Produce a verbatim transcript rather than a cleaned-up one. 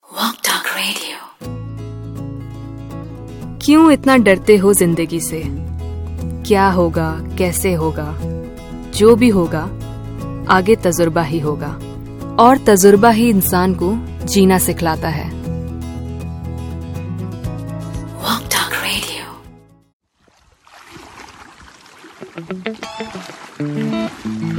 Walk Talk Radio। क्यों इतना डरते हो जिंदगी से? क्या होगा, कैसे होगा? जो भी होगा आगे तजुर्बा ही होगा, और तजुर्बा ही इंसान को जीना सिखलाता है। Walk Talk Radio।